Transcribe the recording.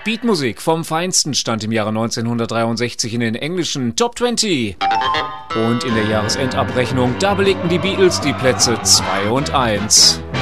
Beatmusik vom Feinsten stand im Jahre 1963 in den englischen Top 20. Und in der Jahresendabrechnung, da belegten die Beatles die Plätze 2 und 1.